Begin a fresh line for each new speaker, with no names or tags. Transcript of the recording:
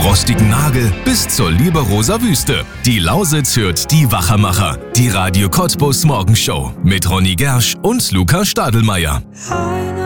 rostigen Nagel bis zur Liberoser Wüste. Die Lausitz hört die Wachermacher. Die Radio Cottbus Morgenshow mit Ronny Gersch und Luca Stadelmeier.